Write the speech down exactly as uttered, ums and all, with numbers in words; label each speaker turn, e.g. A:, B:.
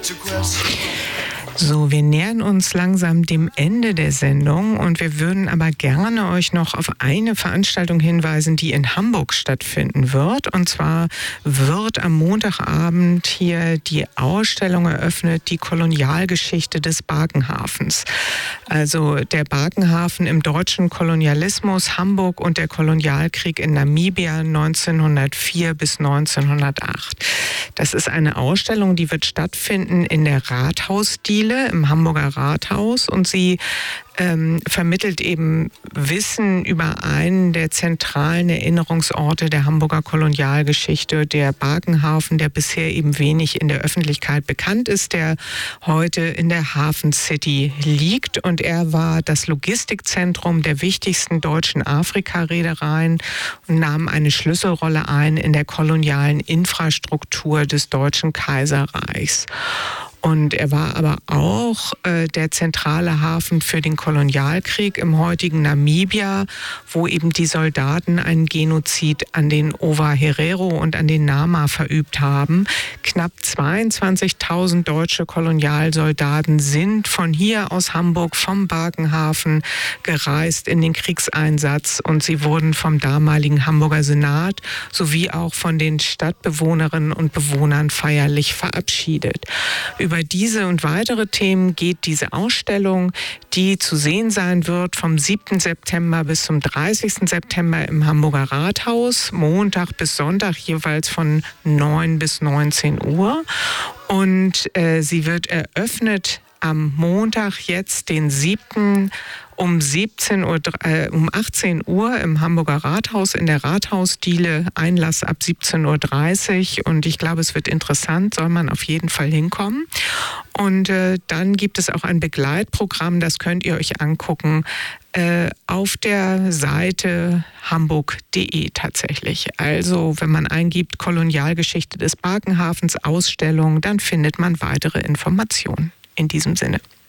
A: So, wir nähern uns langsam dem Ende der Sendung und wir würden aber gerne euch noch auf eine Veranstaltung hinweisen, die in Hamburg stattfinden wird. Und zwar wird am Montagabend hier die Ausstellung eröffnet, die Kolonialgeschichte des Barkenhafens. Also der Barkenhafen im deutschen Kolonialismus, Hamburg und der Kolonialkrieg in Namibia neunzehnhundertvier bis neunzehnhundertacht. Das ist eine Ausstellung, die wird stattfinden in der Rathausdiele im Hamburger Rathaus und sie ähm, vermittelt eben Wissen über einen der zentralen Erinnerungsorte der Hamburger Kolonialgeschichte, der Barkenhafen, der bisher eben wenig in der Öffentlichkeit bekannt ist, der heute in der Hafen City liegt. Und er war das Logistikzentrum der wichtigsten deutschen Afrika-Reedereien und nahm eine Schlüsselrolle ein in der kolonialen Infrastruktur des Deutschen Kaiserreichs. Und er war aber auch äh, der zentrale Hafen für den Kolonialkrieg im heutigen Namibia, wo eben die Soldaten einen Genozid an den Ova Herero und an den Nama verübt haben. Knapp zweiundzwanzigtausend deutsche Kolonialsoldaten sind von hier aus Hamburg, vom Barkenhafen, gereist in den Kriegseinsatz und sie wurden vom damaligen Hamburger Senat sowie auch von den Stadtbewohnerinnen und Bewohnern feierlich verabschiedet. Über diese und weitere Themen geht diese Ausstellung, die zu sehen sein wird vom siebten September bis zum dreißigsten September im Hamburger Rathaus, Montag bis Sonntag jeweils von neun bis neunzehn Uhr. Und äh, sie wird eröffnet am Montag jetzt, den siebten um siebzehn Uhr, äh, um achtzehn Uhr im Hamburger Rathaus in der Rathausdiele, Einlass ab siebzehn Uhr dreißig und ich glaube, es wird interessant, soll man auf jeden Fall hinkommen. Und äh, dann gibt es auch ein Begleitprogramm, das könnt ihr euch angucken äh, auf der Seite hamburg punkt de tatsächlich. Also wenn man eingibt Kolonialgeschichte des Barkenhafens Ausstellung, dann findet man weitere Informationen. In diesem Sinne.